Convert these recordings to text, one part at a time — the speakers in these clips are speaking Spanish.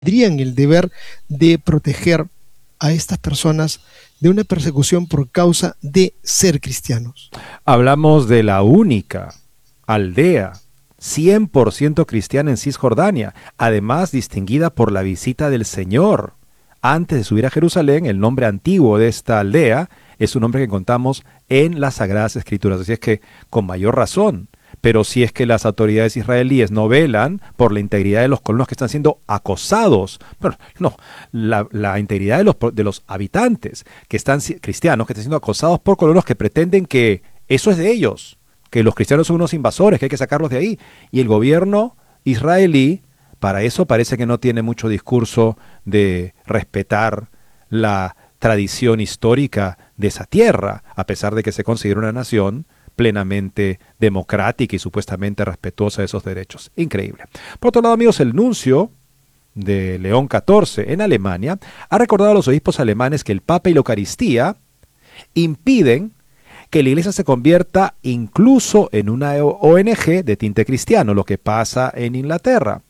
tendrían el deber de proteger a estas personas de una persecución por causa de ser cristianos. Hablamos de la única aldea 100% cristiana en Cisjordania, además distinguida por la visita del Señor. Antes de subir a Jerusalén, el nombre antiguo de esta aldea es un nombre que encontramos en las Sagradas Escrituras, así es que con mayor razón. Pero si es que las autoridades israelíes no velan por la integridad de los colonos que están siendo acosados, bueno, no, la integridad de los habitantes que están cristianos, que están siendo acosados por colonos que pretenden que eso es de ellos, que los cristianos son unos invasores, que hay que sacarlos de ahí. Y el gobierno israelí, para eso parece que no tiene mucho discurso de respetar la tradición histórica de esa tierra, a pesar de que se considera una nación plenamente democrática y supuestamente respetuosa de esos derechos. Increíble. Por otro lado, amigos, el nuncio de León XIV en Alemania ha recordado a los obispos alemanes que el Papa y la Eucaristía impiden que la Iglesia se convierta incluso en una ONG de tinte cristiano, lo que pasa en Inglaterra,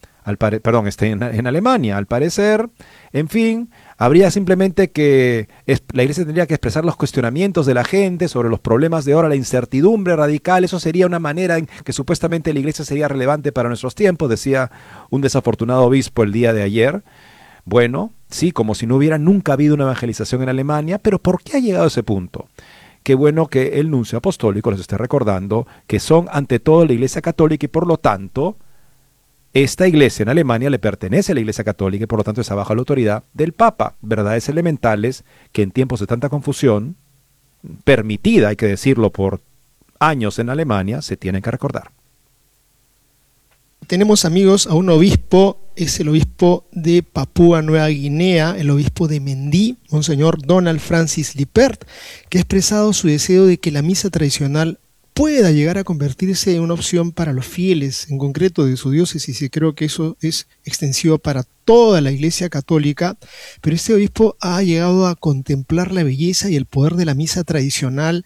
en Alemania. Al parecer, en fin, habría simplemente que la Iglesia tendría que expresar los cuestionamientos de la gente sobre los problemas de ahora, la incertidumbre radical. Eso sería una manera en que supuestamente la Iglesia sería relevante para nuestros tiempos, decía un desafortunado obispo el día de ayer. Bueno, sí, como si no hubiera nunca habido una evangelización en Alemania, pero ¿por qué ha llegado a ese punto? Qué bueno que el nuncio apostólico les esté recordando que son ante todo la Iglesia Católica y por lo tanto esta iglesia en Alemania le pertenece a la Iglesia Católica y por lo tanto está bajo la autoridad del Papa. Verdades elementales que en tiempos de tanta confusión, permitida, hay que decirlo, por años en Alemania, se tienen que recordar. Tenemos, amigos, a un obispo, es el obispo de Papúa Nueva Guinea, el obispo de Mendí, Monseñor Donald Francis Lippert, que ha expresado su deseo de que la misa tradicional pueda llegar a convertirse en una opción para los fieles, en concreto de su diócesis, y creo que eso es extensivo para toda la Iglesia Católica, pero este obispo ha llegado a contemplar la belleza y el poder de la misa tradicional.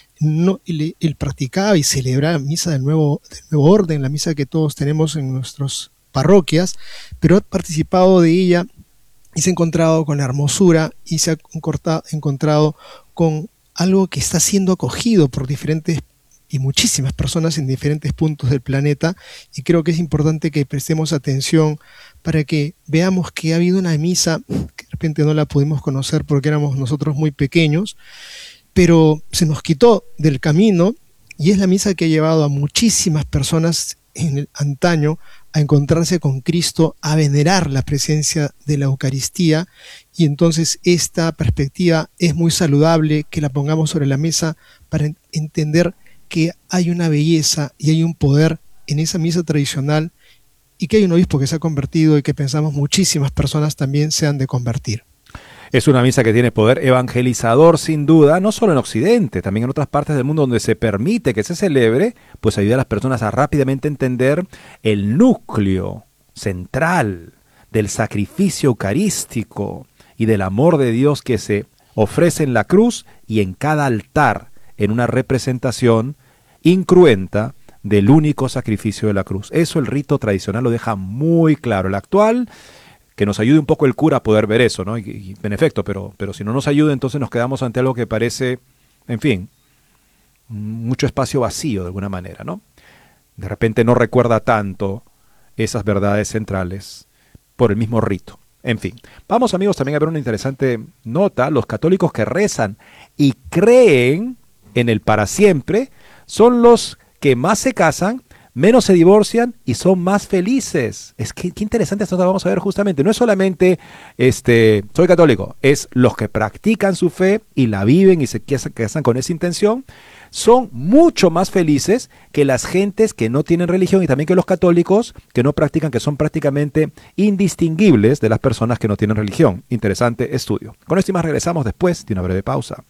Él practicaba y celebraba misa del nuevo orden, la misa que todos tenemos en nuestras parroquias, pero ha participado de ella y se ha encontrado con la hermosura y se ha encontrado con algo que está siendo acogido por diferentes y muchísimas personas en diferentes puntos del planeta, y creo que es importante que prestemos atención para que veamos que ha habido una misa que de repente no la pudimos conocer porque éramos nosotros muy pequeños, pero se nos quitó del camino y es la misa que ha llevado a muchísimas personas en el antaño a encontrarse con Cristo, a venerar la presencia de la Eucaristía, y entonces esta perspectiva es muy saludable que la pongamos sobre la mesa para entender que hay una belleza y hay un poder en esa misa tradicional y que hay un obispo que se ha convertido y que pensamos muchísimas personas también se han de convertir. Es una misa que tiene poder evangelizador sin duda, no solo en Occidente, también en otras partes del mundo donde se permite que se celebre, pues ayuda a las personas a rápidamente entender el núcleo central del sacrificio eucarístico y del amor de Dios que se ofrece en la cruz y en cada altar, en una representación incruenta del único sacrificio de la cruz. Eso el rito tradicional lo deja muy claro. El actual, que nos ayude un poco el cura a poder ver eso, ¿no? Y en efecto, pero si no nos ayuda, entonces nos quedamos ante algo que parece, en fin, mucho espacio vacío de alguna manera, ¿no? De repente no recuerda tanto esas verdades centrales por el mismo rito. En fin, vamos, amigos, también a ver una interesante nota. Los católicos que rezan y creen en el para siempre son los que más se casan, menos se divorcian y son más felices. Es que qué interesante esto vamos a ver justamente. No es solamente soy católico, es los que practican su fe y la viven y se casan con esa intención. Son mucho más felices que las gentes que no tienen religión y también que los católicos que no practican, que son prácticamente indistinguibles de las personas que no tienen religión. Interesante estudio. Con esto y más regresamos después de una breve pausa.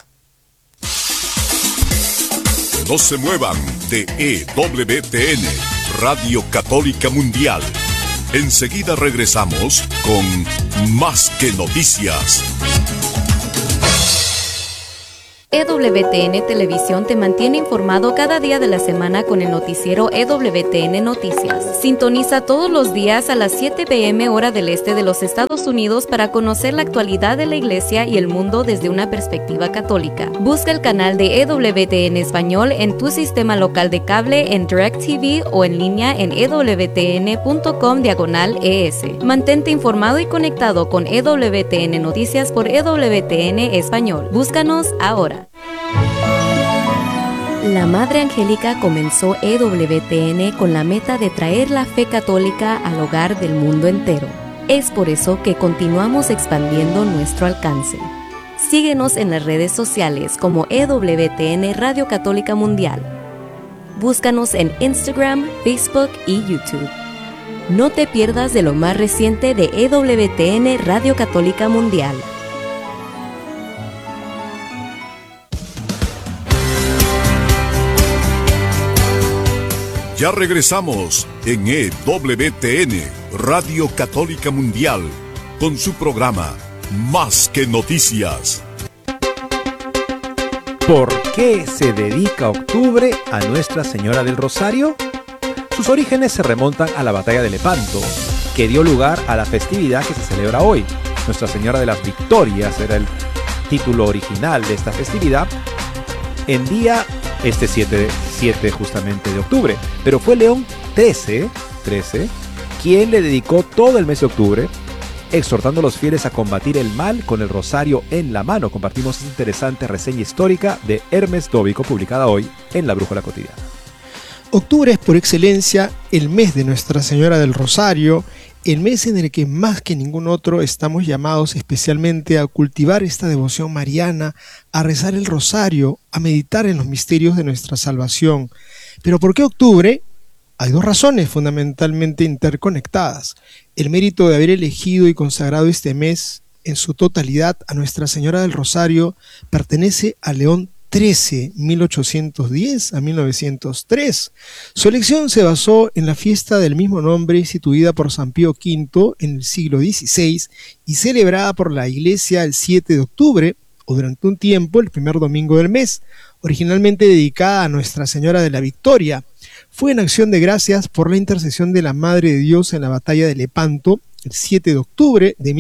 No se muevan de EWTN, Radio Católica Mundial. Enseguida regresamos con Más que Noticias. EWTN Televisión te mantiene informado cada día de la semana con el noticiero EWTN Noticias. Sintoniza todos los días a las 7 p.m. hora del este de los Estados Unidos para conocer la actualidad de la Iglesia y el mundo desde una perspectiva católica. Busca el canal de EWTN Español en tu sistema local de cable, en DirecTV o en línea en ewtn.com/ES. Mantente informado y conectado con EWTN Noticias por EWTN Español. Búscanos ahora. La Madre Angélica comenzó EWTN con la meta de traer la fe católica al hogar del mundo entero. Es por eso que continuamos expandiendo nuestro alcance. Síguenos en las redes sociales como EWTN Radio Católica Mundial. Búscanos en Instagram, Facebook y YouTube. No te pierdas de lo más reciente de EWTN Radio Católica Mundial. Ya regresamos en EWTN, Radio Católica Mundial, con su programa Más que Noticias. ¿Por qué se dedica octubre a Nuestra Señora del Rosario? Sus orígenes se remontan a la batalla de Lepanto, que dio lugar a la festividad que se celebra hoy. Nuestra Señora de las Victorias era el título original de esta festividad, en día 7 justamente de octubre. Pero fue León XIII quien le dedicó todo el mes de octubre, exhortando a los fieles a combatir el mal con el rosario en la mano. Compartimos esta interesante reseña histórica de Hermes Dóbico, publicada hoy en La Brújula Cotidiana. Octubre es por excelencia el mes de Nuestra Señora del Rosario, el mes en el que más que ningún otro estamos llamados especialmente a cultivar esta devoción mariana, a rezar el rosario, a meditar en los misterios de nuestra salvación. ¿Pero por qué octubre? Hay dos razones fundamentalmente interconectadas. El mérito de haber elegido y consagrado este mes en su totalidad a Nuestra Señora del Rosario pertenece a León XIII, 1810 a 1903. Su elección se basó en la fiesta del mismo nombre instituida por San Pío V en el siglo XVI y celebrada por la Iglesia el 7 de octubre, o durante un tiempo el primer domingo del mes, originalmente dedicada a Nuestra Señora de la Victoria. Fue en acción de gracias por la intercesión de la Madre de Dios en la batalla de Lepanto, el 7 de octubre de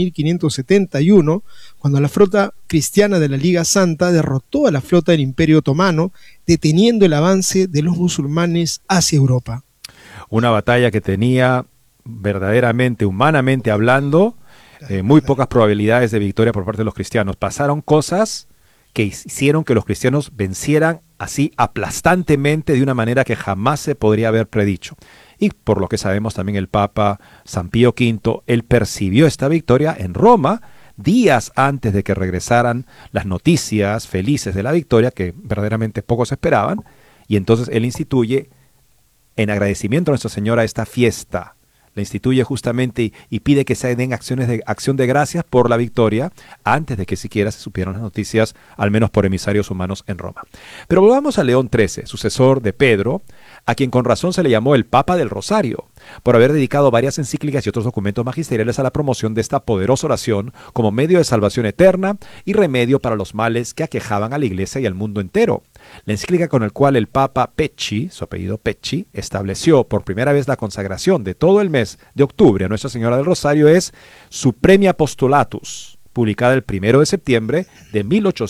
1571, cuando la flota cristiana de la Liga Santa derrotó a la flota del Imperio Otomano, deteniendo el avance de los musulmanes hacia Europa. Una batalla que tenía verdaderamente, humanamente hablando, muy pocas probabilidades de victoria por parte de los cristianos. Pasaron cosas que hicieron que los cristianos vencieran así aplastantemente de una manera que jamás se podría haber predicho. Y por lo que sabemos también el Papa San Pío V, él percibió esta victoria en Roma días antes de que regresaran las noticias felices de la victoria, que verdaderamente pocos esperaban, y entonces él instituye en agradecimiento a Nuestra Señora esta fiesta. La instituye justamente y pide que se den acción de gracias por la victoria antes de que siquiera se supieran las noticias, al menos por emisarios humanos en Roma. Pero volvamos a León XIII, sucesor de Pedro, a quien con razón se le llamó el Papa del Rosario, por haber dedicado varias encíclicas y otros documentos magisteriales a la promoción de esta poderosa oración como medio de salvación eterna y remedio para los males que aquejaban a la Iglesia y al mundo entero. La encíclica con la cual el Papa Pecci, su apellido Pecci, estableció por primera vez la consagración de todo el mes de octubre a Nuestra Señora del Rosario es Supremi Apostolatus, publicada el 1 de septiembre de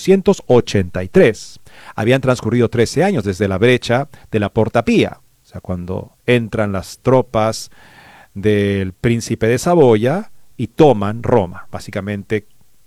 1883. Habían transcurrido 13 años desde la brecha de la Porta Pía, o sea, cuando entran las tropas del príncipe de Saboya y toman Roma, básicamente,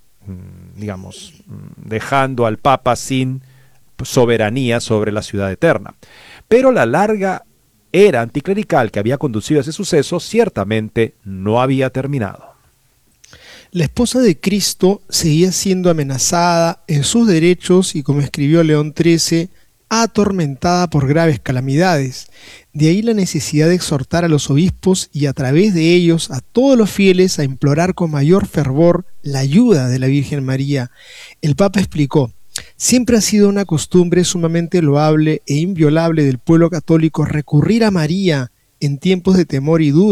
dejando al Papa sin soberanía sobre la ciudad eterna. Pero la larga era anticlerical que había conducido a ese suceso ciertamente no había terminado. La esposa de Cristo seguía siendo amenazada en sus derechos y, como escribió León XIII, atormentada por graves calamidades. De ahí la necesidad de exhortar a los obispos y a través de ellos a todos los fieles a implorar con mayor fervor la ayuda de la Virgen María. El Papa explicó: siempre ha sido una costumbre sumamente loable e inviolable del pueblo católico recurrir a María en tiempos de temor y duda,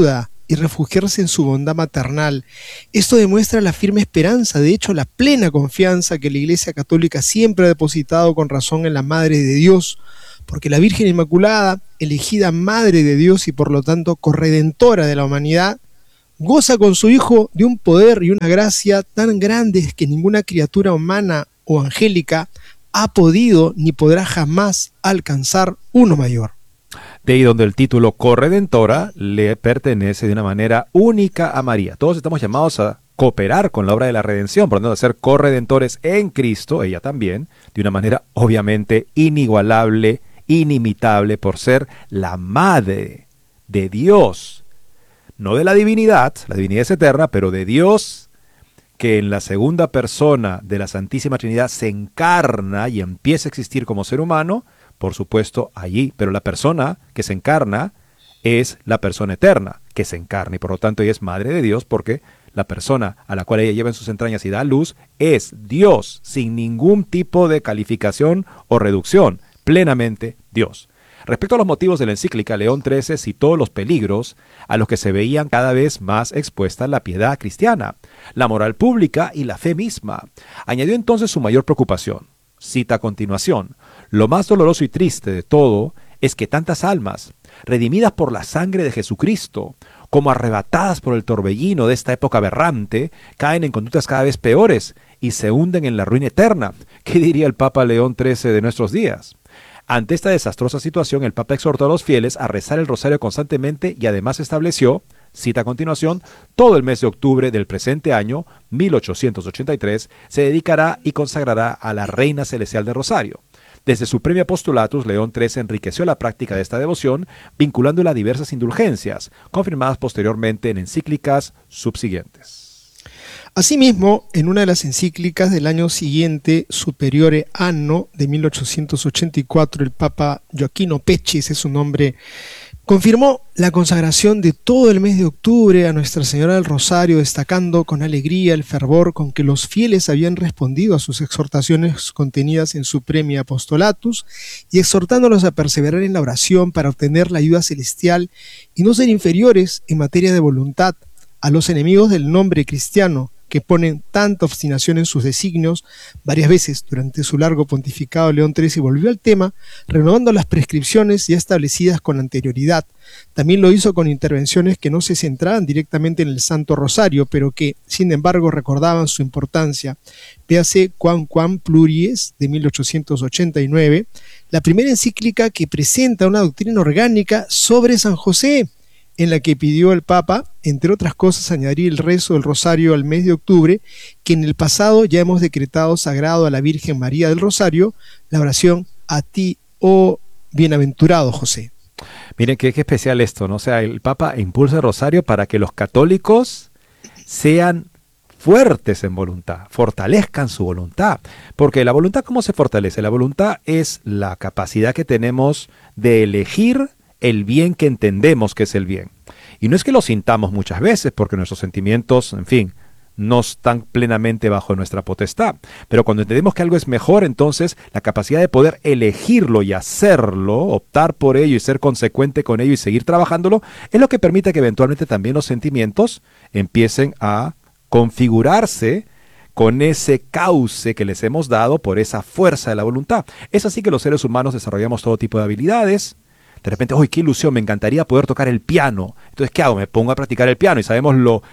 y refugiarse en su bondad maternal. Esto demuestra la firme esperanza, de hecho la plena confianza que la Iglesia Católica siempre ha depositado con razón en la Madre de Dios, porque la Virgen Inmaculada, elegida Madre de Dios y por lo tanto corredentora de la humanidad, goza con su Hijo de un poder y una gracia tan grandes que ninguna criatura humana o angélica ha podido ni podrá jamás alcanzar uno mayor. De ahí donde el título corredentora le pertenece de una manera única a María. Todos estamos llamados a cooperar con la obra de la redención, por lo tanto a ser corredentores en Cristo, ella también, de una manera obviamente inigualable, inimitable, por ser la Madre de Dios. No de la divinidad es eterna, pero de Dios, que en la segunda persona de la Santísima Trinidad se encarna y empieza a existir como ser humano, por supuesto allí, pero la persona que se encarna es la persona eterna que se encarna y por lo tanto ella es Madre de Dios porque la persona a la cual ella lleva en sus entrañas y da luz es Dios, sin ningún tipo de calificación o reducción, plenamente Dios. Respecto a los motivos de la encíclica, León XIII citó los peligros a los que se veían cada vez más expuestas la piedad cristiana, la moral pública y la fe misma. Añadió entonces su mayor preocupación. Cita a continuación: lo más doloroso y triste de todo es que tantas almas, redimidas por la sangre de Jesucristo, como arrebatadas por el torbellino de esta época aberrante, caen en conductas cada vez peores y se hunden en la ruina eterna. ¿Qué diría el Papa León XIII de nuestros días? Ante esta desastrosa situación, el Papa exhortó a los fieles a rezar el rosario constantemente y además estableció, cita a continuación, todo el mes de octubre del presente año, 1883, se dedicará y consagrará a la Reina Celestial del Rosario. Desde su Premio Apostolatus, León XIII enriqueció la práctica de esta devoción, vinculándola a diversas indulgencias, confirmadas posteriormente en encíclicas subsiguientes. Asimismo, en una de las encíclicas del año siguiente, Superiore Anno, de 1884, el Papa Gioacchino Pecci, ese es su nombre, confirmó la consagración de todo el mes de octubre a Nuestra Señora del Rosario, destacando con alegría el fervor con que los fieles habían respondido a sus exhortaciones contenidas en su Premio Apostolatus y exhortándolos a perseverar en la oración para obtener la ayuda celestial y no ser inferiores en materia de voluntad a los enemigos del nombre cristiano, que ponen tanta obstinación en sus designios. Varias veces durante su largo pontificado, León XIII volvió al tema, renovando las prescripciones ya establecidas con anterioridad. También lo hizo con intervenciones que no se centraban directamente en el Santo Rosario, pero que, sin embargo, recordaban su importancia. Véase Quam Pluries, de 1889, la primera encíclica que presenta una doctrina orgánica sobre San José, en la que pidió el Papa, entre otras cosas, añadir el rezo del Rosario al mes de octubre, que en el pasado ya hemos decretado sagrado a la Virgen María del Rosario, la oración a ti, oh bienaventurado José. Miren qué especial esto, ¿no? O sea, el Papa impulsa el Rosario para que los católicos sean fuertes en voluntad, fortalezcan su voluntad. Porque la voluntad, ¿cómo se fortalece? La voluntad es la capacidad que tenemos de elegir el bien que entendemos que es el bien. Y no es que lo sintamos muchas veces, porque nuestros sentimientos, en fin, no están plenamente bajo nuestra potestad. Pero cuando entendemos que algo es mejor, entonces la capacidad de poder elegirlo y hacerlo, optar por ello y ser consecuente con ello y seguir trabajándolo, es lo que permite que eventualmente también los sentimientos empiecen a configurarse con ese cauce que les hemos dado por esa fuerza de la voluntad. Es así que los seres humanos desarrollamos todo tipo de habilidades. De repente, ¡ay, qué ilusión! Me encantaría poder tocar el piano. Entonces, ¿qué hago? Me pongo a practicar el piano y sabemos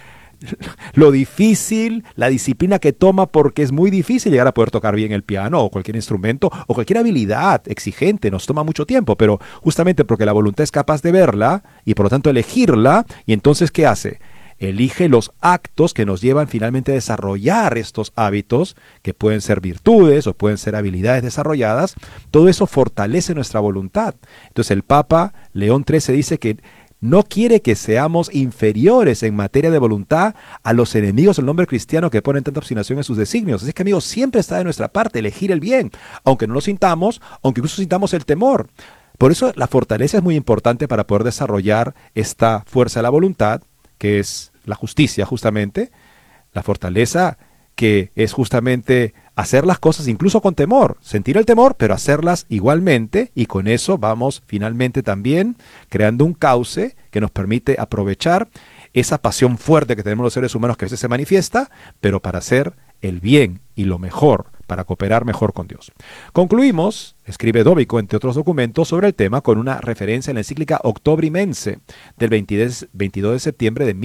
lo difícil, la disciplina que toma, porque es muy difícil llegar a poder tocar bien el piano o cualquier instrumento o cualquier habilidad exigente. Nos toma mucho tiempo, pero justamente porque la voluntad es capaz de verla y por lo tanto elegirla. Y entonces, ¿qué hace? Elige los actos que nos llevan finalmente a desarrollar estos hábitos, que pueden ser virtudes o pueden ser habilidades desarrolladas. Todo eso fortalece nuestra voluntad. Entonces el Papa León XIII dice que no quiere que seamos inferiores en materia de voluntad a los enemigos del nombre cristiano que ponen tanta obstinación en sus designios. Así que, amigos, siempre está de nuestra parte elegir el bien, aunque no lo sintamos, aunque incluso sintamos el temor. Por eso la fortaleza es muy importante para poder desarrollar esta fuerza de la voluntad, que es la justicia justamente, la fortaleza que es justamente hacer las cosas incluso con temor, sentir el temor, pero hacerlas igualmente, y con eso vamos finalmente también creando un cauce que nos permite aprovechar esa pasión fuerte que tenemos los seres humanos que a veces se manifiesta, pero para hacer el bien y lo mejor, para cooperar mejor con Dios. Concluimos, escribe Dóbico, entre otros documentos, sobre el tema con una referencia en la encíclica Octobrimense del 22 de septiembre de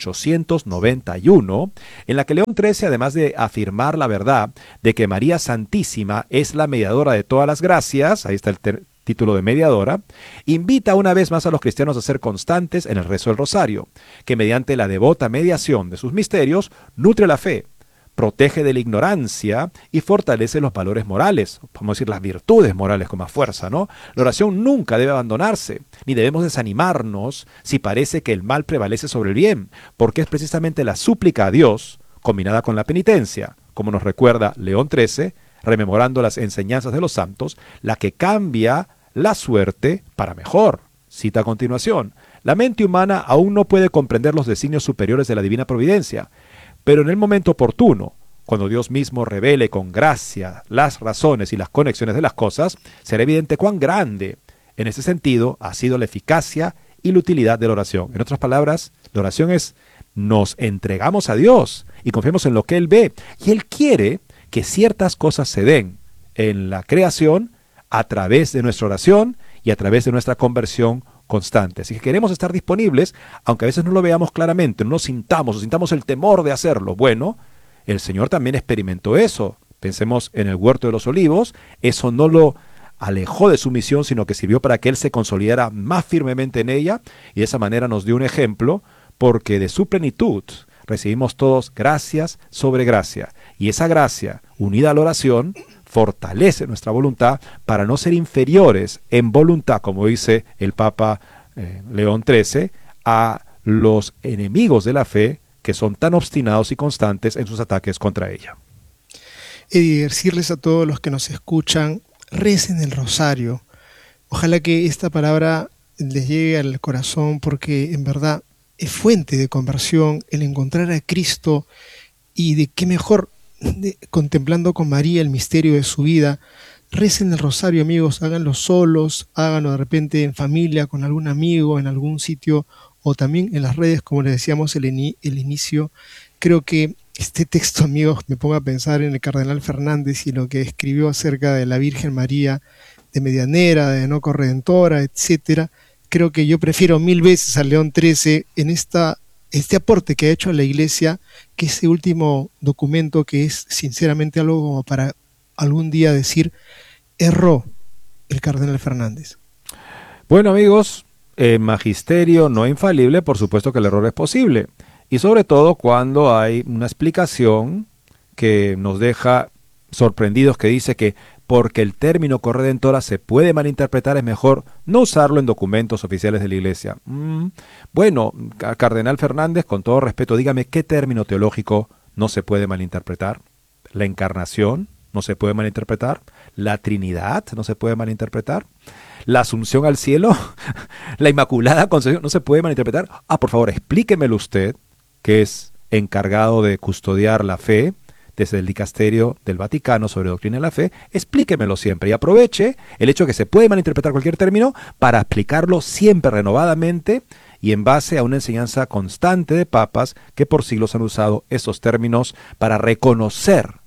1891, en la que León XIII, además de afirmar la verdad de que María Santísima es la mediadora de todas las gracias, ahí está el título de mediadora, invita una vez más a los cristianos a ser constantes en el rezo del rosario, que mediante la devota mediación de sus misterios nutre la fe, protege de la ignorancia y fortalece los valores morales, vamos a decir las virtudes morales con más fuerza, ¿no? La oración nunca debe abandonarse, ni debemos desanimarnos si parece que el mal prevalece sobre el bien, porque es precisamente la súplica a Dios, combinada con la penitencia, como nos recuerda León XIII, rememorando las enseñanzas de los santos, la que cambia la suerte para mejor. Cita a continuación: la mente humana aún no puede comprender los designios superiores de la divina providencia, pero en el momento oportuno, cuando Dios mismo revele con gracia las razones y las conexiones de las cosas, será evidente cuán grande, en ese sentido, ha sido la eficacia y la utilidad de la oración. En otras palabras, la oración es: nos entregamos a Dios y confiamos en lo que Él ve, y Él quiere que ciertas cosas se den en la creación a través de nuestra oración y a través de nuestra conversión constante. Así que queremos estar disponibles, aunque a veces no lo veamos claramente, no lo sintamos, o sintamos el temor de hacerlo. Bueno, el Señor también experimentó eso. Pensemos en el huerto de los olivos. Eso no lo alejó de su misión, sino que sirvió para que Él se consolidara más firmemente en ella, y de esa manera nos dio un ejemplo, porque de su plenitud recibimos todos gracias sobre gracia, y esa gracia, unida a la oración, fortalece nuestra voluntad para no ser inferiores en voluntad, como dice el Papa León XIII, a los enemigos de la fe que son tan obstinados y constantes en sus ataques contra ella. Y decirles a todos los que nos escuchan, recen el rosario. Ojalá que esta palabra les llegue al corazón, porque en verdad es fuente de conversión el encontrar a Cristo, y de qué mejor contemplando con María el misterio de su vida. Recen el rosario, amigos, háganlo solos, háganlo de repente en familia, con algún amigo, en algún sitio, o también en las redes, como les decíamos el inicio. Creo que este texto, amigos, me pongo a pensar en el cardenal Fernández y lo que escribió acerca de la Virgen María, de medianera, de no corredentora, etcétera. Creo que yo prefiero 1000 veces a León XIII en este aporte que ha hecho a la Iglesia, que ese último documento, que es sinceramente algo como para algún día decir: erró el cardenal Fernández. Bueno, amigos, en magisterio no infalible, por supuesto que el error es posible, y sobre todo cuando hay una explicación que nos deja sorprendidos, que dice que porque el término corredentora se puede malinterpretar, es mejor no usarlo en documentos oficiales de la Iglesia. Bueno, cardenal Fernández, con todo respeto, dígame, ¿qué término teológico no se puede malinterpretar? ¿La encarnación no se puede malinterpretar? ¿La Trinidad no se puede malinterpretar? ¿La asunción al cielo? ¿La Inmaculada Concepción no se puede malinterpretar? Por favor, explíquemelo usted, que es encargado de custodiar la fe desde el dicasterio del Vaticano sobre doctrina de la fe. Explíquemelo siempre y aproveche el hecho de que se puede malinterpretar cualquier término para explicarlo siempre renovadamente y en base a una enseñanza constante de papas que por siglos han usado esos términos para reconocer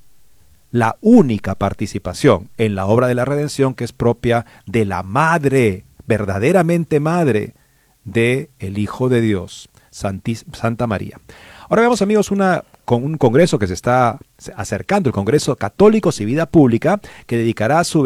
la única participación en la obra de la redención que es propia de la madre, verdaderamente madre, de el Hijo de Dios, Santa María. Ahora veamos, amigos, con un congreso que se está acercando, el Congreso Católicos y Vida Pública, que dedicará su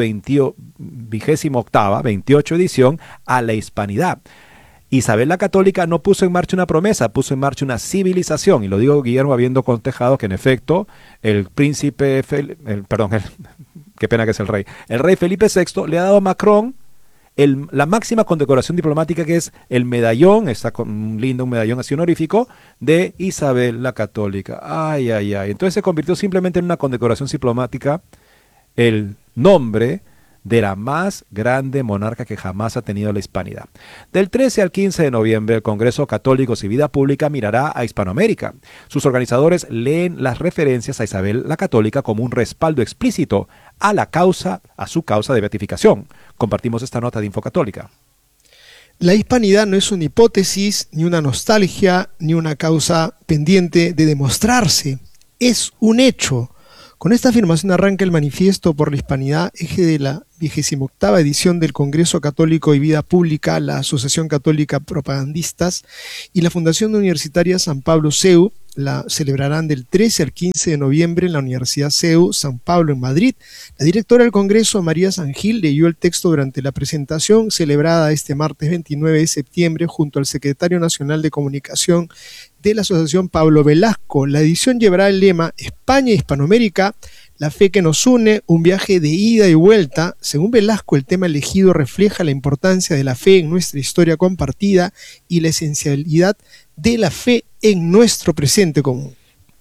28ª edición a la hispanidad. Isabel la Católica no puso en marcha una promesa, puso en marcha una civilización, y lo digo, Guillermo, habiendo contejado que en efecto el príncipe, qué pena que es el rey Felipe VI le ha dado a Macron la máxima condecoración diplomática, que es el medallón, está con un medallón así honorífico, de Isabel la Católica. Ay. Entonces se convirtió simplemente en una condecoración diplomática el nombre de la más grande monarca que jamás ha tenido la hispanidad. Del 13 al 15 de noviembre, el Congreso Católicos y Vida Pública mirará a Hispanoamérica. Sus organizadores leen las referencias a Isabel la Católica como un respaldo explícito a su causa de beatificación. Compartimos esta nota de Infocatólica. La hispanidad no es una hipótesis, ni una nostalgia, ni una causa pendiente de demostrarse. Es un hecho. Con esta afirmación arranca el Manifiesto por la Hispanidad, eje de la 28ª edición del Congreso Católico y Vida Pública, la Asociación Católica Propagandistas y la Fundación Universitaria San Pablo CEU. La celebrarán del 13 al 15 de noviembre en la Universidad CEU San Pablo en Madrid. La directora del Congreso, María San Gil, leyó el texto durante la presentación celebrada este martes 29 de septiembre junto al secretario nacional de comunicación de la Asociación Pablo Velasco. La edición llevará el lema España e Hispanoamérica, la fe que nos une, un viaje de ida y vuelta. Según Velasco, el tema elegido refleja la importancia de la fe en nuestra historia compartida y la esencialidad de la fe en nuestro presente común.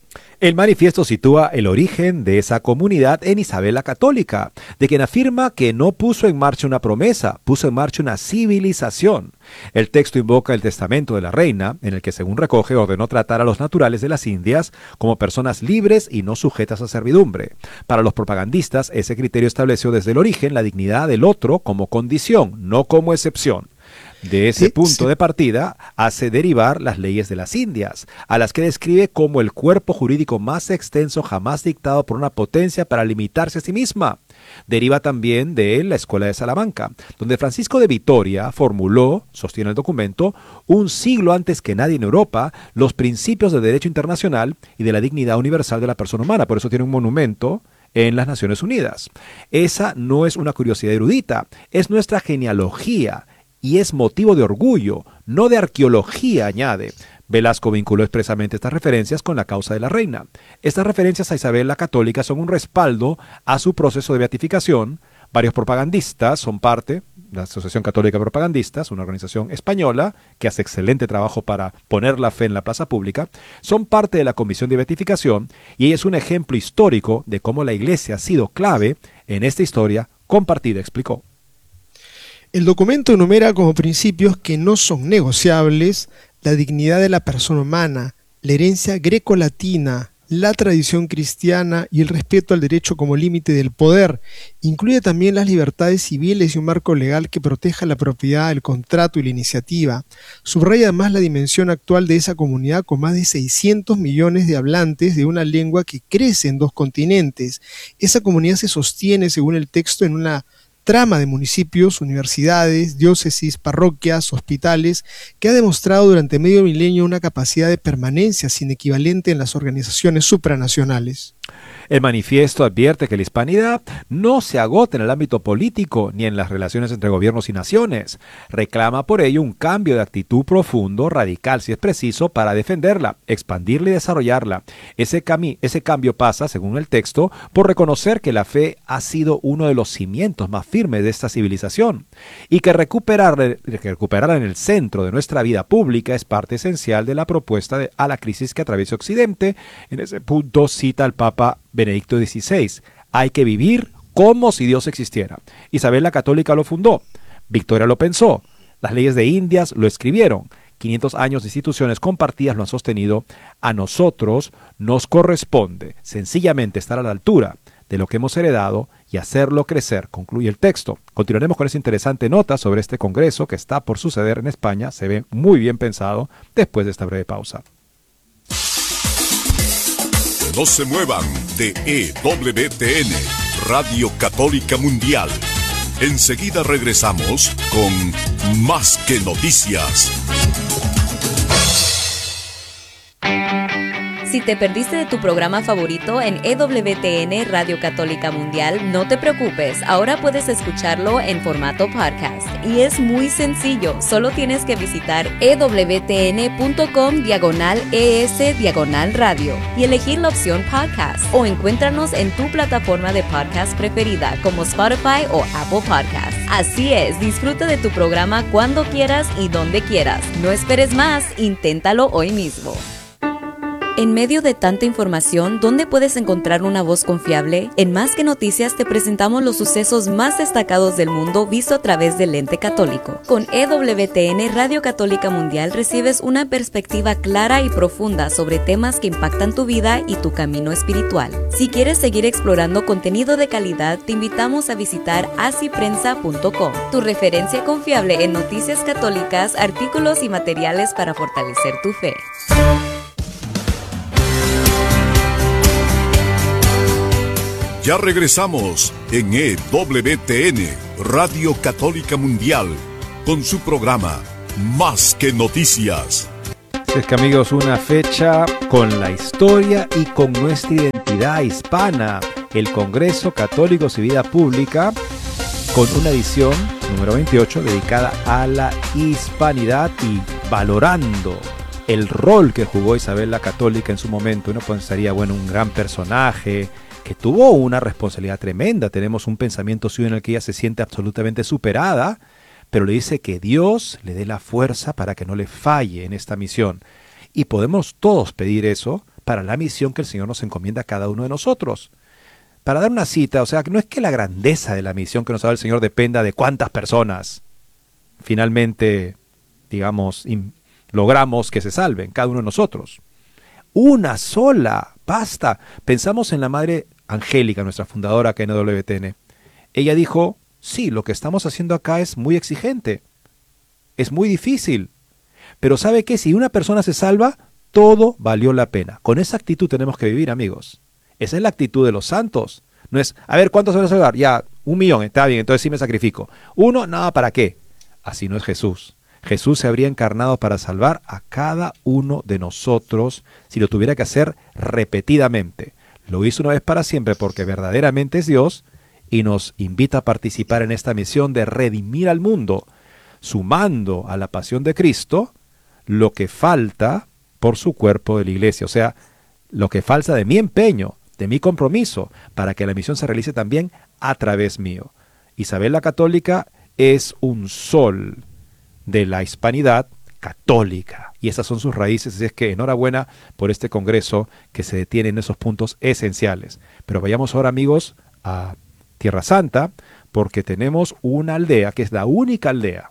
El manifiesto sitúa el origen de esa comunidad en Isabel la Católica, de quien afirma que no puso en marcha una promesa, puso en marcha una civilización. El texto invoca el testamento de la reina, en el que, según recoge, ordenó tratar a los naturales de las Indias como personas libres y no sujetas a servidumbre. Para los propagandistas, ese criterio estableció desde el origen la dignidad del otro como condición, no como excepción. De ese punto de partida hace derivar las leyes de las Indias, a las que describe como el cuerpo jurídico más extenso jamás dictado por una potencia para limitarse a sí misma. Deriva también de él la Escuela de Salamanca, donde Francisco de Vitoria formuló, sostiene el documento, un siglo antes que nadie en Europa, los principios de derecho internacional y de la dignidad universal de la persona humana. Por eso tiene un monumento en las Naciones Unidas. Esa no es una curiosidad erudita, es nuestra genealogía. Y es motivo de orgullo, no de arqueología, añade. Velasco vinculó expresamente estas referencias con la causa de la reina. Estas referencias a Isabel la Católica son un respaldo a su proceso de beatificación. Varios propagandistas son parte, la Asociación Católica de Propagandistas, una organización española que hace excelente trabajo para poner la fe en la plaza pública, son parte de la comisión de beatificación y ella es un ejemplo histórico de cómo la Iglesia ha sido clave en esta historia compartida, explicó. El documento enumera como principios que no son negociables la dignidad de la persona humana, la herencia grecolatina, la tradición cristiana y el respeto al derecho como límite del poder. Incluye también las libertades civiles y un marco legal que proteja la propiedad, el contrato y la iniciativa. Subraya además la dimensión actual de esa comunidad con más de 600 millones de hablantes de una lengua que crece en 2 continentes. Esa comunidad se sostiene, según el texto, en una trama de municipios, universidades, diócesis, parroquias, hospitales, que ha demostrado durante medio milenio una capacidad de permanencia sin equivalente en las organizaciones supranacionales. El manifiesto advierte que la hispanidad no se agota en el ámbito político ni en las relaciones entre gobiernos y naciones. Reclama por ello un cambio de actitud profundo, radical si es preciso, para defenderla, expandirla y desarrollarla. Ese cambio pasa, según el texto, por reconocer que la fe ha sido uno de los cimientos más firmes de esta civilización y que recuperarla en el centro de nuestra vida pública es parte esencial de la propuesta a la crisis que atraviesa Occidente. En ese punto cita al Papa Benedicto XVI. Hay que vivir como si Dios existiera. Isabel la Católica lo fundó. Victoria lo pensó. Las leyes de Indias lo escribieron. 500 años de instituciones compartidas lo han sostenido. A nosotros nos corresponde sencillamente estar a la altura de lo que hemos heredado y hacerlo crecer, concluye el texto. Continuaremos con esa interesante nota sobre este congreso que está por suceder en España. Se ve muy bien pensado después de esta breve pausa. No se muevan de EWTN, Radio Católica Mundial. Enseguida regresamos con Más que Noticias. Si te perdiste de tu programa favorito en EWTN Radio Católica Mundial, no te preocupes, ahora puedes escucharlo en formato podcast. Y es muy sencillo, solo tienes que visitar ewtn.com/ES/radio y elegir la opción podcast. O encuéntranos en tu plataforma de podcast preferida como Spotify o Apple Podcasts. Así es, disfruta de tu programa cuando quieras y donde quieras. No esperes más, inténtalo hoy mismo. En medio de tanta información, ¿dónde puedes encontrar una voz confiable? En Más que Noticias te presentamos los sucesos más destacados del mundo visto a través del lente católico. Con EWTN Radio Católica Mundial recibes una perspectiva clara y profunda sobre temas que impactan tu vida y tu camino espiritual. Si quieres seguir explorando contenido de calidad, te invitamos a visitar asiprensa.com, tu referencia confiable en noticias católicas, artículos y materiales para fortalecer tu fe. Ya regresamos en EWTN, Radio Católica Mundial, con su programa Más que Noticias. Es que, amigos, una fecha con la historia y con nuestra identidad hispana, el Congreso Católicos y Vida Pública, con una edición número 28 dedicada a la hispanidad y valorando el rol que jugó Isabel la Católica en su momento. Uno pensaría, bueno, un gran personaje que tuvo una responsabilidad tremenda. Tenemos un pensamiento suyo en el que ella se siente absolutamente superada, pero le dice que Dios le dé la fuerza para que no le falle en esta misión. Y podemos todos pedir eso para la misión que el Señor nos encomienda a cada uno de nosotros. Para dar una cita, o sea, no es que la grandeza de la misión que nos da el Señor dependa de cuántas personas finalmente, digamos, logramos que se salven, cada uno de nosotros. Una sola, basta. Pensamos en la Madre Angélica, nuestra fundadora acá en EWTN. Ella dijo, sí, lo que estamos haciendo acá es muy exigente, es muy difícil, pero ¿sabe qué? Si una persona se salva, todo valió la pena. Con esa actitud tenemos que vivir, amigos. Esa es la actitud de los santos. No es, a ver, ¿cuántos se van a salvar? Ya, 1 millón, está bien, entonces sí me sacrifico. 1, nada, ¿para qué? Así no es Jesús. Jesús se habría encarnado para salvar a cada uno de nosotros si lo tuviera que hacer repetidamente. Lo hizo una vez para siempre porque verdaderamente es Dios y nos invita a participar en esta misión de redimir al mundo, sumando a la pasión de Cristo lo que falta por su cuerpo de la iglesia, o sea, lo que falta de mi empeño, de mi compromiso, para que la misión se realice también a través mío. Isabel la Católica es un sol de la hispanidad católica, y esas son sus raíces. Así es que enhorabuena por este congreso que se detiene en esos puntos esenciales. Pero vayamos ahora, amigos, a Tierra Santa, porque tenemos una aldea que es la única aldea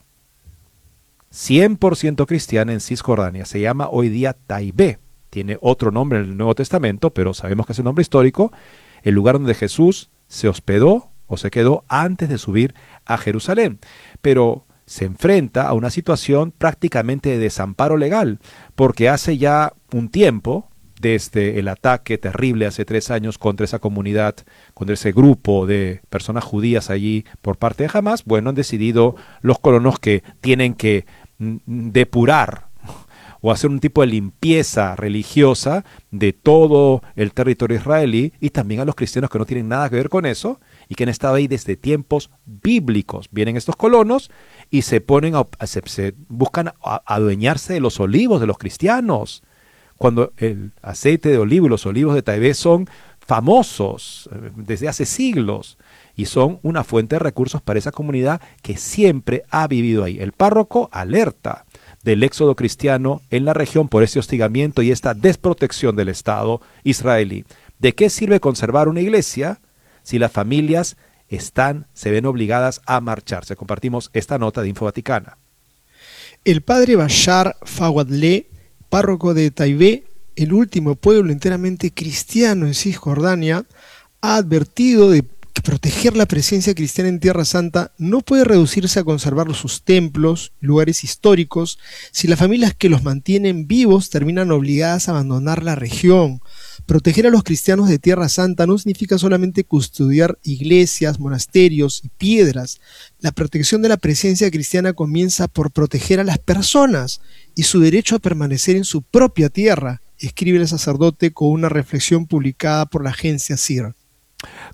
100% cristiana en Cisjordania. Se llama hoy día Taibé. Tiene otro nombre en el Nuevo Testamento, pero sabemos que es un nombre histórico, el lugar donde Jesús se hospedó o se quedó antes de subir a Jerusalén. Pero se enfrenta a una situación prácticamente de desamparo legal, porque hace ya un tiempo, desde el ataque terrible hace 3 años contra esa comunidad, contra ese grupo de personas judías allí por parte de Hamás, bueno, han decidido los colonos que tienen que depurar o hacer un tipo de limpieza religiosa de todo el territorio israelí, y también a los cristianos que no tienen nada que ver con eso y que han estado ahí desde tiempos bíblicos. Vienen estos colonos y se ponen se buscan adueñarse de los olivos de los cristianos, cuando el aceite de olivo y los olivos de Taibé son famosos desde hace siglos y son una fuente de recursos para esa comunidad que siempre ha vivido ahí. El párroco alerta del éxodo cristiano en la región por este hostigamiento y esta desprotección del Estado israelí. ¿De qué sirve conservar una iglesia si las familias se ven obligadas a marcharse? Compartimos esta nota de Info Vaticana. El padre Bashar Fawadleh, párroco de Taibé, el último pueblo enteramente cristiano en Cisjordania, ha advertido de que proteger la presencia cristiana en Tierra Santa no puede reducirse a conservar sus templos, lugares históricos, si las familias que los mantienen vivos terminan obligadas a abandonar la región. Proteger a los cristianos de Tierra Santa no significa solamente custodiar iglesias, monasterios y piedras. La protección de la presencia cristiana comienza por proteger a las personas y su derecho a permanecer en su propia tierra, escribe el sacerdote con una reflexión publicada por la agencia CIR.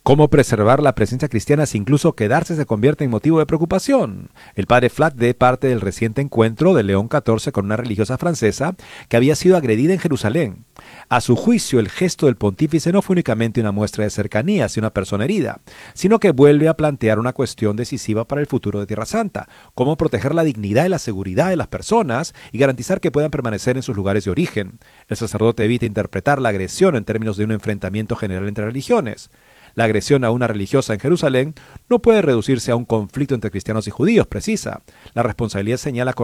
¿Cómo preservar la presencia cristiana si incluso quedarse se convierte en motivo de preocupación? El padre Flatt de parte del reciente encuentro de León XIV con una religiosa francesa que había sido agredida en Jerusalén. A su juicio, el gesto del pontífice no fue únicamente una muestra de cercanía hacia una persona herida, sino que vuelve a plantear una cuestión decisiva para el futuro de Tierra Santa: cómo proteger la dignidad y la seguridad de las personas y garantizar que puedan permanecer en sus lugares de origen. El sacerdote evita interpretar la agresión en términos de un enfrentamiento general entre religiones. La agresión a una religiosa en Jerusalén no puede reducirse a un conflicto entre cristianos y judíos, precisa. La responsabilidad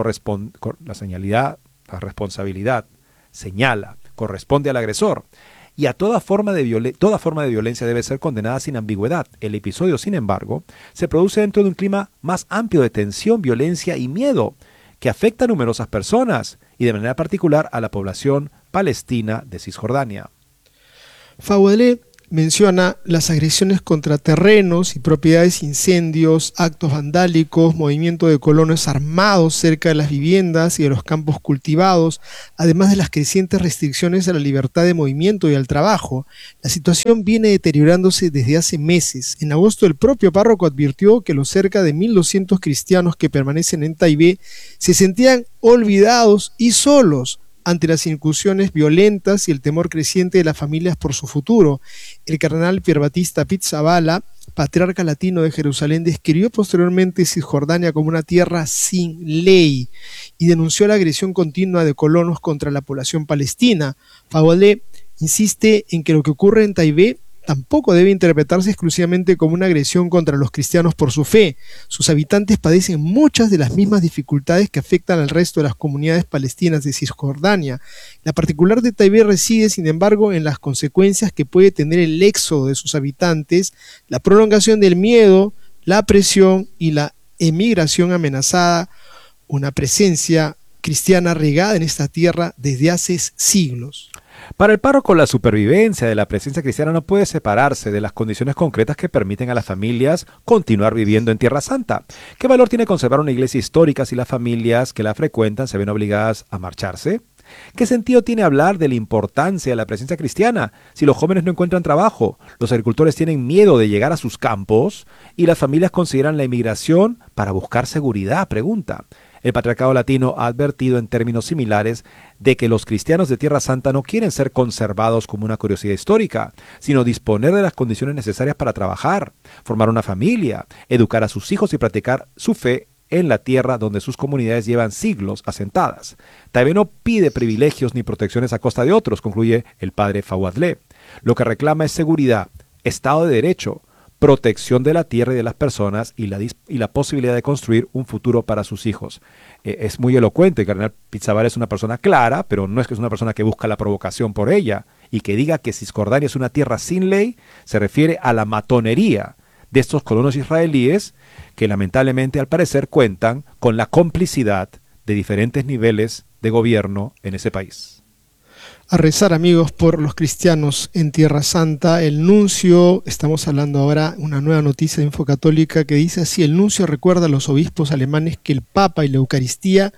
corresponde al agresor. Y a toda forma de violencia debe ser condenada sin ambigüedad. El episodio, sin embargo, se produce dentro de un clima más amplio de tensión, violencia y miedo, que afecta a numerosas personas y de manera particular a la población palestina de Cisjordania. Fauadlé menciona las agresiones contra terrenos y propiedades, incendios, actos vandálicos, movimiento de colonos armados cerca de las viviendas y de los campos cultivados, además de las crecientes restricciones a la libertad de movimiento y al trabajo. La situación viene deteriorándose desde hace meses. En agosto, el propio párroco advirtió que los cerca de 1.200 cristianos que permanecen en Taipei se sentían olvidados y solos ante las incursiones violentas y el temor creciente de las familias por su futuro. El cardenal Pierbatista Pizzaballa, patriarca latino de Jerusalén, describió posteriormente Cisjordania como una tierra sin ley y denunció la agresión continua de colonos contra la población palestina. Fauadlé insiste en que lo que ocurre en Taipei tampoco debe interpretarse exclusivamente como una agresión contra los cristianos por su fe. Sus habitantes padecen muchas de las mismas dificultades que afectan al resto de las comunidades palestinas de Cisjordania. La particular de Taipei reside, sin embargo, en las consecuencias que puede tener el éxodo de sus habitantes, la prolongación del miedo, la presión y la emigración amenazada, una presencia cristiana regada en esta tierra desde hace siglos. Para el párroco, la supervivencia de la presencia cristiana no puede separarse de las condiciones concretas que permiten a las familias continuar viviendo en Tierra Santa. ¿Qué valor tiene conservar una iglesia histórica si las familias que la frecuentan se ven obligadas a marcharse? ¿Qué sentido tiene hablar de la importancia de la presencia cristiana si los jóvenes no encuentran trabajo, los agricultores tienen miedo de llegar a sus campos y las familias consideran la inmigración para buscar seguridad? Pregunta. El Patriarcado Latino ha advertido en términos similares de que los cristianos de Tierra Santa no quieren ser conservados como una curiosidad histórica, sino disponer de las condiciones necesarias para trabajar, formar una familia, educar a sus hijos y practicar su fe en la tierra donde sus comunidades llevan siglos asentadas. Taipei no pide privilegios ni protecciones a costa de otros, concluye el padre Fauadlé. Lo que reclama es seguridad, Estado de Derecho, protección de la tierra y de las personas y la posibilidad de construir un futuro para sus hijos. Es muy elocuente. El cardenal Pizzaballa es una persona clara, pero no es que es una persona que busca la provocación por ella, y que diga que Cisjordania es una tierra sin ley se refiere a la matonería de estos colonos israelíes que lamentablemente al parecer cuentan con la complicidad de diferentes niveles de gobierno en ese país. A rezar, amigos, por los cristianos en Tierra Santa. El nuncio, estamos hablando ahora, una nueva noticia de Infocatólica que dice así: el nuncio recuerda a los obispos alemanes que el Papa y la Eucaristía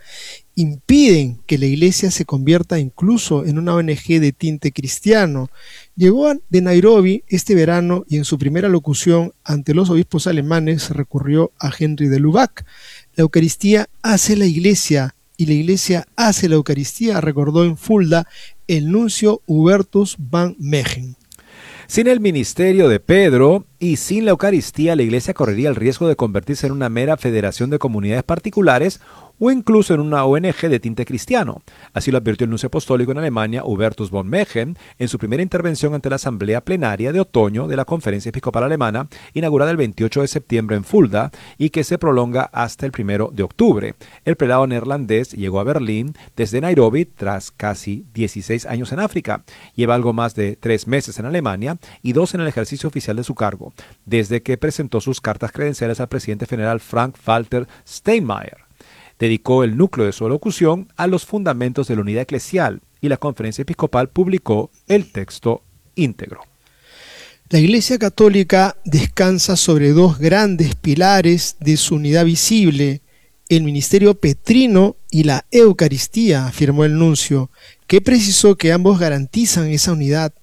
impiden que la Iglesia se convierta incluso en una ONG de tinte cristiano. Llegó de Nairobi este verano y en su primera locución ante los obispos alemanes recurrió a Henry de Lubac. La Eucaristía hace la Iglesia y la Iglesia hace la Eucaristía, recordó en Fulda el nuncio Hubertus van Megen. Sin el ministerio de Pedro y sin la Eucaristía, la Iglesia correría el riesgo de convertirse en una mera federación de comunidades particulares o incluso en una ONG de tinte cristiano. Así lo advirtió el nuncio apostólico en Alemania, Hubertus von Megen, en su primera intervención ante la asamblea plenaria de otoño de la Conferencia Episcopal Alemana, inaugurada el 28 de septiembre en Fulda y que se prolonga hasta el 1 de octubre. El prelado neerlandés llegó a Berlín desde Nairobi tras casi 16 años en África. Lleva algo más de 3 meses en Alemania y 2 en el ejercicio oficial de su cargo, desde que presentó sus cartas credenciales al presidente federal Frank-Walter Steinmeier. Dedicó el núcleo de su locución a los fundamentos de la unidad eclesial y la Conferencia Episcopal publicó el texto íntegro. La Iglesia Católica descansa sobre 2 grandes pilares de su unidad visible, el ministerio petrino y la Eucaristía, afirmó el nuncio, que precisó que ambos garantizan esa unidad.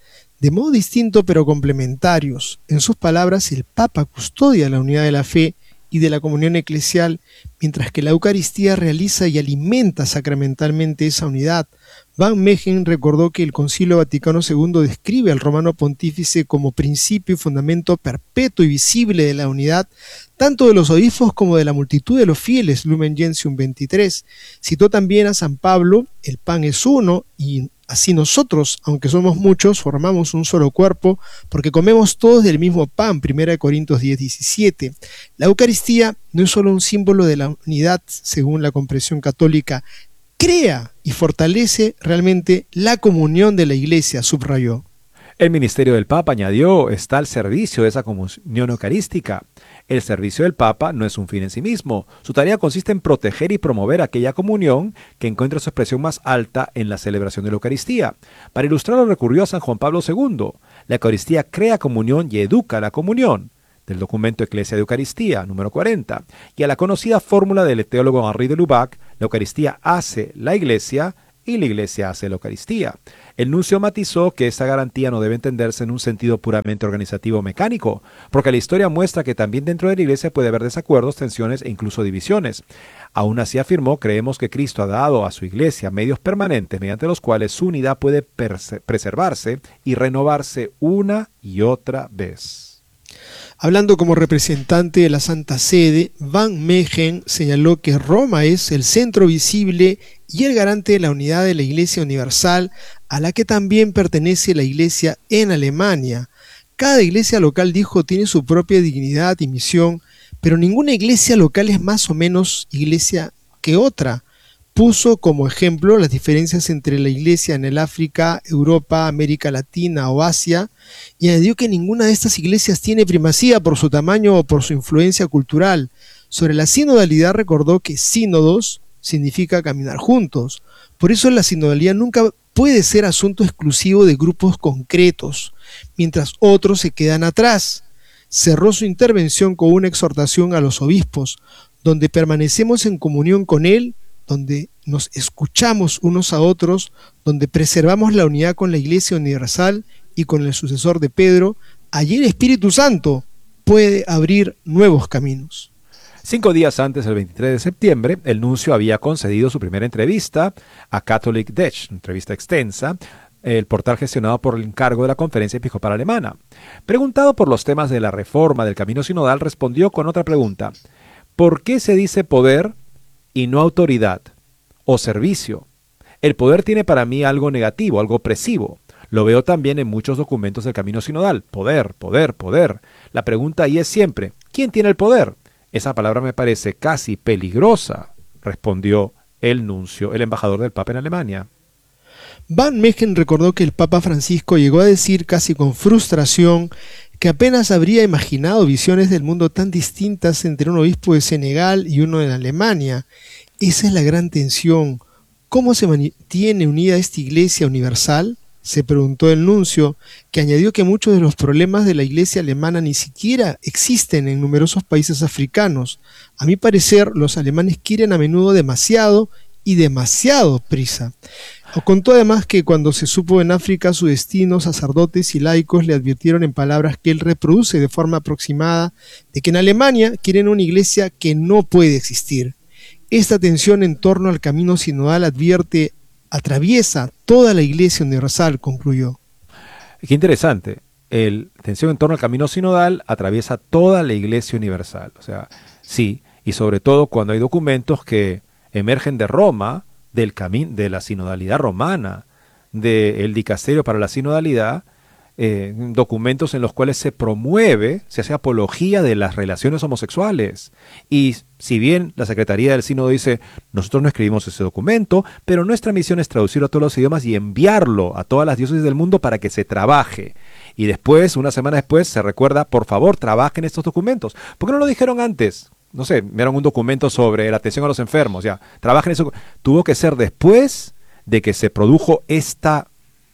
De modo distinto pero complementarios. En sus palabras, el Papa custodia la unidad de la fe y de la comunión eclesial, mientras que la Eucaristía realiza y alimenta sacramentalmente esa unidad. Van Megen recordó que el Concilio Vaticano II describe al Romano Pontífice como principio y fundamento perpetuo y visible de la unidad, tanto de los obispos como de la multitud de los fieles, Lumen Gentium 23. Citó también a San Pablo: el pan es uno, y así nosotros, aunque somos muchos, formamos un solo cuerpo, porque comemos todos del mismo pan, 1 Corintios 10:17. La Eucaristía no es solo un símbolo de la unidad, según la comprensión católica, crea y fortalece realmente la comunión de la Iglesia, subrayó. El ministerio del Papa, añadió, está al servicio de esa comunión eucarística. El servicio del Papa no es un fin en sí mismo. Su tarea consiste en proteger y promover aquella comunión que encuentra su expresión más alta en la celebración de la Eucaristía. Para ilustrarlo recurrió a San Juan Pablo II. La Eucaristía crea comunión y educa la comunión, del documento Eclesia de Eucaristía, número 40, y a la conocida fórmula del teólogo Henri de Lubac: la Eucaristía hace la Iglesia y la Iglesia hace la Eucaristía. El nuncio matizó que esta garantía no debe entenderse en un sentido puramente organizativo o mecánico, porque la historia muestra que también dentro de la Iglesia puede haber desacuerdos, tensiones e incluso divisiones. Aún así, afirmó, creemos que Cristo ha dado a su Iglesia medios permanentes mediante los cuales su unidad puede preservarse y renovarse una y otra vez. Hablando como representante de la Santa Sede, Van Megen señaló que Roma es el centro visible y el garante de la unidad de la Iglesia Universal, a la que también pertenece la Iglesia en Alemania. Cada iglesia local, dijo, tiene su propia dignidad y misión, pero ninguna iglesia local es más o menos iglesia que otra. Puso como ejemplo las diferencias entre la iglesia en el África, Europa, América Latina o Asia, y añadió que ninguna de estas iglesias tiene primacía por su tamaño o por su influencia cultural. Sobre la sinodalidad recordó que sínodos significa caminar juntos. Por eso la sinodalidad nunca puede ser asunto exclusivo de grupos concretos, mientras otros se quedan atrás. Cerró su intervención con una exhortación a los obispos, donde permanecemos en comunión con él, donde nos escuchamos unos a otros, donde preservamos la unidad con la Iglesia Universal y con el sucesor de Pedro, allí el Espíritu Santo puede abrir nuevos caminos. 5 días antes, el 23 de septiembre, el nuncio había concedido su primera entrevista a Catholic Deutsch, una entrevista extensa, el portal gestionado por el encargo de la Conferencia Episcopal Alemana. Preguntado por los temas de la reforma del camino sinodal, respondió con otra pregunta: ¿por qué se dice poder y no autoridad o servicio? El poder tiene para mí algo negativo, algo opresivo. Lo veo también en muchos documentos del camino sinodal. Poder, poder, poder. La pregunta ahí es siempre: ¿quién tiene el poder? Esa palabra me parece casi peligrosa, respondió el nuncio, el embajador del Papa en Alemania. Van Megen recordó que el Papa Francisco llegó a decir casi con frustración que apenas habría imaginado visiones del mundo tan distintas entre un obispo de Senegal y uno en Alemania. Esa es la gran tensión. ¿Cómo se mantiene unida esta Iglesia universal?, se preguntó el nuncio, que añadió que muchos de los problemas de la Iglesia alemana ni siquiera existen en numerosos países africanos. A mi parecer, los alemanes quieren a menudo demasiado y demasiado prisa. Contó además que cuando se supo en África su destino, sacerdotes y laicos le advirtieron en palabras que él reproduce de forma aproximada de que en Alemania quieren una iglesia que no puede existir. Esta tensión en torno al camino sinodal atraviesa toda la Iglesia Universal, concluyó. Qué interesante. La tensión en torno al camino sinodal atraviesa toda la Iglesia Universal. O sea, sí, y sobre todo cuando hay documentos que emergen de Roma, de la sinodalidad romana, del dicasterio para la sinodalidad, documentos en los cuales se promueve, se hace apología de las relaciones homosexuales. Y si bien la Secretaría del Sínodo dice: nosotros no escribimos ese documento, pero nuestra misión es traducirlo a todos los idiomas y enviarlo a todas las diócesis del mundo para que se trabaje. Y después, una semana después, se recuerda: por favor, trabajen estos documentos. ¿Por qué no lo dijeron antes? No sé, vieron un documento sobre la atención a los enfermos, ya, trabajen eso. Tuvo que ser después de que se produjo esta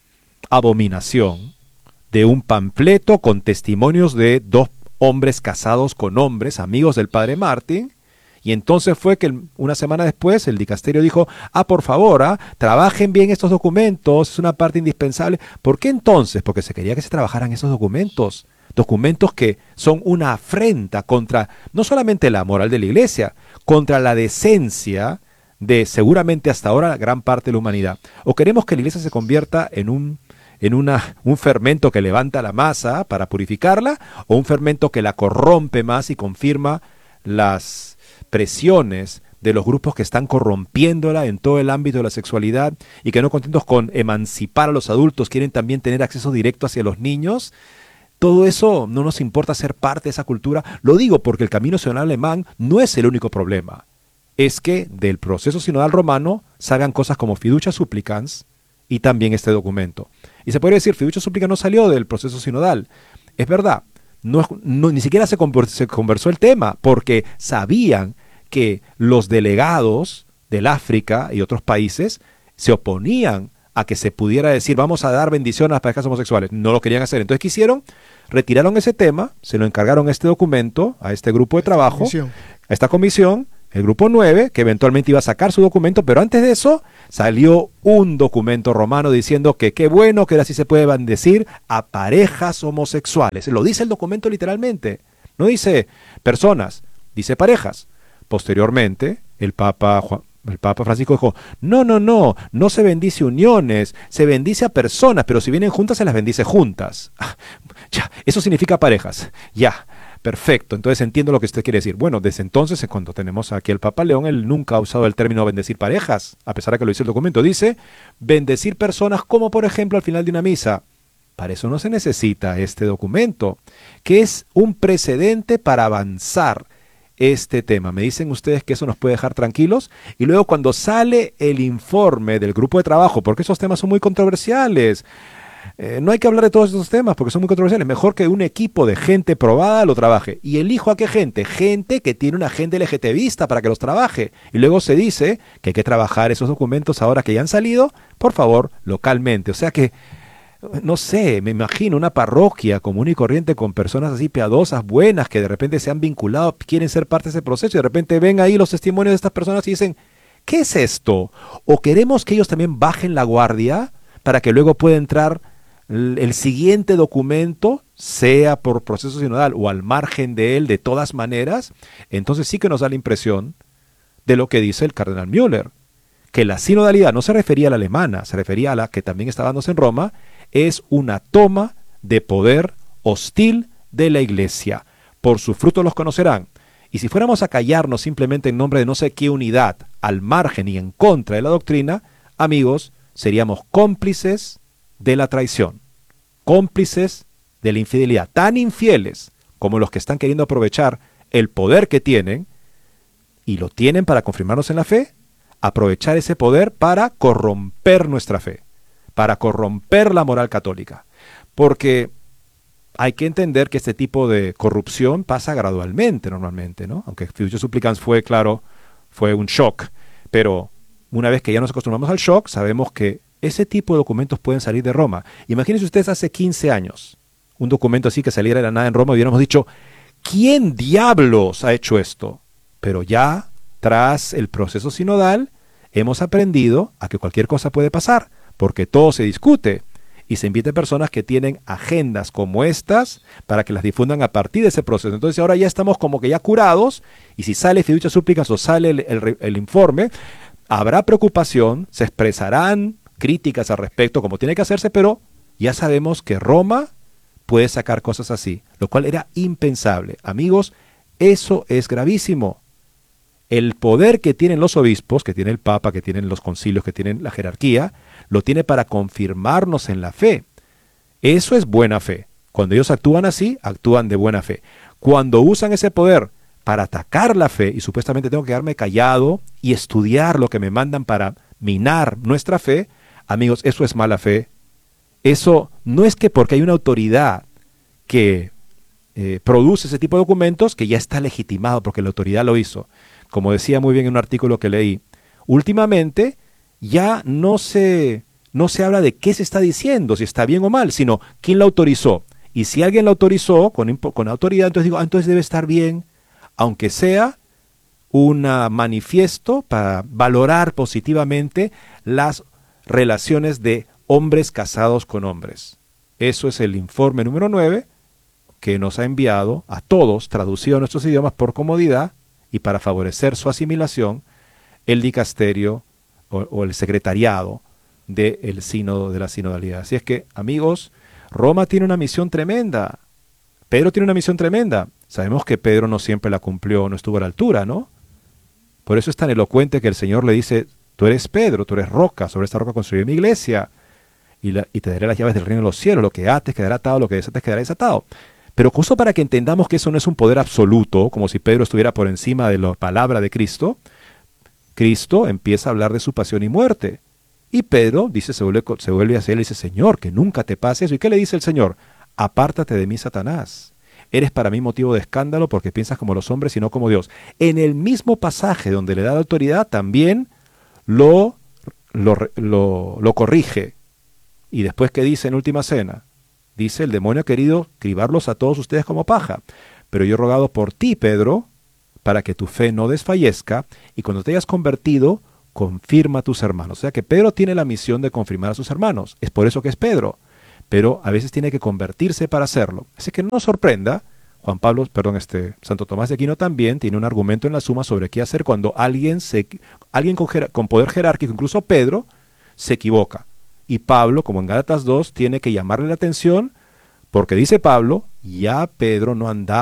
abominación de un panfleto con testimonios de 2 hombres casados con hombres, amigos del padre Martín, Y entonces fue que una semana después el dicasterio dijo, por favor, trabajen bien estos documentos, es una parte indispensable. ¿Por qué entonces? Porque se quería que se trabajaran esos documentos. Documentos que son una afrenta contra no solamente la moral de la Iglesia, contra la decencia de seguramente hasta ahora la gran parte de la humanidad. O queremos que la Iglesia se convierta en un fermento que levanta la masa para purificarla, o un fermento que la corrompe más y confirma las presiones de los grupos que están corrompiéndola en todo el ámbito de la sexualidad y que no contentos con emancipar a los adultos, quieren también tener acceso directo hacia los niños. Todo eso no nos importa ser parte de esa cultura. Lo digo porque el camino sinodal alemán no es el único problema. Es que del proceso sinodal romano salgan cosas como Fiducia Supplicans y también este documento. Y se podría decir, Fiducia Supplicans no salió del proceso sinodal. Es verdad, ni siquiera se conversó el tema, porque sabían que los delegados del África y otros países se oponían a que se pudiera decir, vamos a dar bendición a las parejas homosexuales. No lo querían hacer. Entonces, ¿qué hicieron? Retiraron ese tema, se lo encargaron a este documento, a este grupo de trabajo, a esta comisión, el grupo 9, que eventualmente iba a sacar su documento, pero antes de eso salió un documento romano diciendo que qué bueno que ahora sí se puede bendecir a parejas homosexuales. Lo dice el documento literalmente. No dice personas, dice parejas. Posteriormente, el Papa Francisco dijo, no se bendice uniones, se bendice a personas, pero si vienen juntas se las bendice juntas. Ya, eso significa parejas. Ya. Perfecto, entonces entiendo lo que usted quiere decir. Bueno, desde entonces, cuando tenemos aquí al Papa León, él nunca ha usado el término bendecir parejas, a pesar de que lo dice el documento. Dice, bendecir personas como por ejemplo al final de una misa. Para eso no se necesita este documento, que es un precedente para avanzar este tema. Me dicen ustedes que eso nos puede dejar tranquilos. Y luego cuando sale el informe del grupo de trabajo, porque esos temas son muy controversiales, no hay que hablar de todos estos temas porque son muy controversiales. Mejor que un equipo de gente probada lo trabaje. ¿Y elijo a qué gente? Gente que tiene una agenda LGTBista para que los trabaje. Y luego se dice que hay que trabajar esos documentos ahora que ya han salido, por favor, localmente. O sea que, no sé, me imagino una parroquia común y corriente con personas así piadosas, buenas, que de repente se han vinculado, quieren ser parte de ese proceso y de repente ven ahí los testimonios de estas personas y dicen, ¿qué es esto? ¿O queremos que ellos también bajen la guardia para que luego pueda entrar el siguiente documento, sea por proceso sinodal o al margen de él, de todas maneras? Entonces sí que nos da la impresión de lo que dice el cardenal Müller, que la sinodalidad no se refería a la alemana, se refería a la que también está dándose en Roma, es una toma de poder hostil de la Iglesia. Por sus frutos los conocerán. Y si fuéramos a callarnos simplemente en nombre de no sé qué unidad, al margen y en contra de la doctrina, amigos, seríamos cómplices de la traición, cómplices de la infidelidad, tan infieles como los que están queriendo aprovechar el poder que tienen, y lo tienen para confirmarnos en la fe, aprovechar ese poder para corromper nuestra fe, para corromper la moral católica. Porque hay que entender que este tipo de corrupción pasa gradualmente normalmente, ¿no? Aunque Fiducia Supplicans fue, claro, fue un shock, pero una vez que ya nos acostumbramos al shock, sabemos que ese tipo de documentos pueden salir de Roma. Imagínense ustedes hace 15 años, un documento así que saliera de la nada en Roma y hubiéramos dicho, ¿quién diablos ha hecho esto? Pero ya, tras el proceso sinodal, hemos aprendido a que cualquier cosa puede pasar, porque todo se discute y se invita a personas que tienen agendas como estas para que las difundan a partir de ese proceso. Entonces ahora ya estamos como que ya curados, y si sale Fiducia Supplicans o sale el informe, habrá preocupación, se expresarán críticas al respecto como tiene que hacerse, pero ya sabemos que Roma puede sacar cosas así, lo cual era impensable. Amigos, eso es gravísimo. El poder que tienen los obispos, que tiene el Papa, que tienen los concilios, que tienen la jerarquía, lo tiene para confirmarnos en la fe. Eso es buena fe. Cuando ellos actúan así, actúan de buena fe. Cuando usan ese poder para atacar la fe, y supuestamente tengo que quedarme callado y estudiar lo que me mandan para minar nuestra fe, amigos, eso es mala fe. Eso no es que porque hay una autoridad que produce ese tipo de documentos, que ya está legitimado porque la autoridad lo hizo. Como decía muy bien en un artículo que leí, últimamente ya no se habla de qué se está diciendo, si está bien o mal, sino quién lo autorizó. Y si alguien lo autorizó con autoridad, entonces digo, entonces debe estar bien, aunque sea un manifiesto para valorar positivamente las relaciones de hombres casados con hombres. Eso es el informe número 9 que nos ha enviado a todos, traducido a nuestros idiomas por comodidad y para favorecer su asimilación, el dicasterio o el secretariado del sínodo de la sinodalidad. Así es que, amigos, Roma tiene una misión tremenda. Pedro tiene una misión tremenda. Sabemos que Pedro no siempre la cumplió, no estuvo a la altura, ¿no? Por eso es tan elocuente que el Señor le dice: tú eres Pedro, tú eres roca, sobre esta roca construiré mi iglesia y te daré las llaves del reino de los cielos. Lo que ates quedará atado, lo que desates quedará desatado. Pero justo para que entendamos que eso no es un poder absoluto, como si Pedro estuviera por encima de la palabra de Cristo, Cristo empieza a hablar de su pasión y muerte. Y Pedro dice, se vuelve hacia él y dice: Señor, que nunca te pase eso. ¿Y qué le dice el Señor? Apártate de mí, Satanás. Eres para mí motivo de escándalo porque piensas como los hombres y no como Dios. En el mismo pasaje donde le da la autoridad, también lo corrige. Y después, ¿qué dice en última cena? Dice: el demonio ha querido cribarlos a todos ustedes como paja, pero yo he rogado por ti, Pedro, para que tu fe no desfallezca, y cuando te hayas convertido, confirma a tus hermanos. O sea que Pedro tiene la misión de confirmar a sus hermanos. Es por eso que es Pedro. Pero a veces tiene que convertirse para hacerlo. Así que no nos sorprenda, Santo Tomás de Aquino también tiene un argumento en la Suma sobre qué hacer cuando alguien con poder jerárquico, incluso Pedro, se equivoca. Y Pablo, como en Gálatas 2, tiene que llamarle la atención, porque dice Pablo, ya Pedro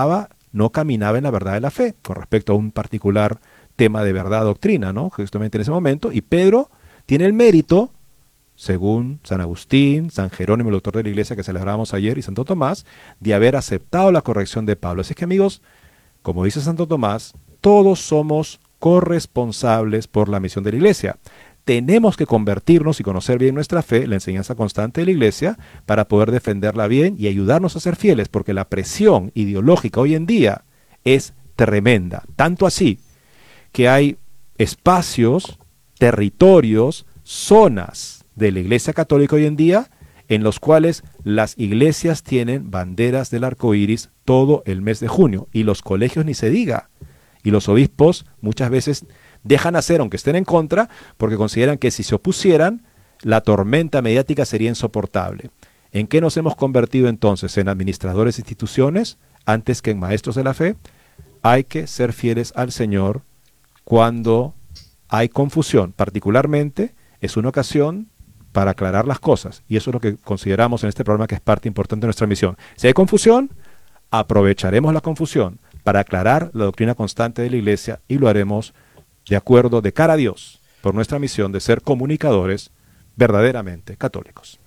no caminaba en la verdad de la fe, con respecto a un particular tema de verdad doctrina, ¿no? Justamente en ese momento, y Pedro tiene el mérito, según San Agustín, San Jerónimo, el autor de la Iglesia que celebrábamos ayer, y Santo Tomás, de haber aceptado la corrección de Pablo. Así que, amigos, como dice Santo Tomás, todos somos corresponsables por la misión de la Iglesia. Tenemos que convertirnos y conocer bien nuestra fe, la enseñanza constante de la Iglesia, para poder defenderla bien y ayudarnos a ser fieles, porque la presión ideológica hoy en día es tremenda. Tanto así que hay espacios, territorios, zonas de la Iglesia Católica hoy en día en los cuales las iglesias tienen banderas del arco iris todo el mes de junio, y los colegios ni se diga, y los obispos muchas veces dejan hacer, aunque estén en contra, porque consideran que si se opusieran, la tormenta mediática sería insoportable. ¿En qué nos hemos convertido entonces? ¿En administradores de instituciones antes que en maestros de la fe? Hay que ser fieles al Señor cuando hay confusión. Particularmente es una ocasión para aclarar las cosas, y eso es lo que consideramos en este programa que es parte importante de nuestra misión. Si hay confusión, aprovecharemos la confusión para aclarar la doctrina constante de la Iglesia, y lo haremos de acuerdo, de cara a Dios, por nuestra misión de ser comunicadores verdaderamente católicos.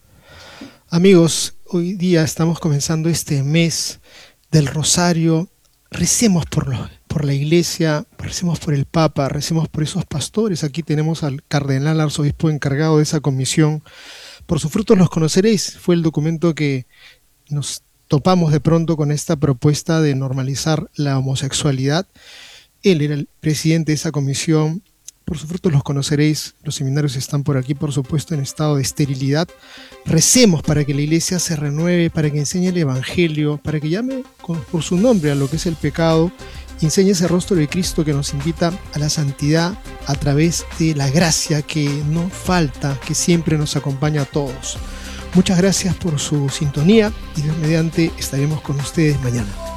Amigos, hoy día estamos comenzando este mes del Rosario. Recemos por la Iglesia, recemos por el Papa, recemos por esos pastores. Aquí tenemos al cardenal arzobispo encargado de esa comisión. Por sus frutos los conoceréis. Fue el documento que nos topamos de pronto con esta propuesta de normalizar la homosexualidad. Él era el presidente de esa comisión. Por sus frutos los conoceréis. Los seminarios están por aquí, por supuesto, en estado de esterilidad. Recemos para que la Iglesia se renueve, para que enseñe el Evangelio, para que llame por su nombre a lo que es el pecado, y enseñe ese rostro de Cristo que nos invita a la santidad a través de la gracia que no falta, que siempre nos acompaña a todos. Muchas gracias por su sintonía, y Dios mediante estaremos con ustedes mañana.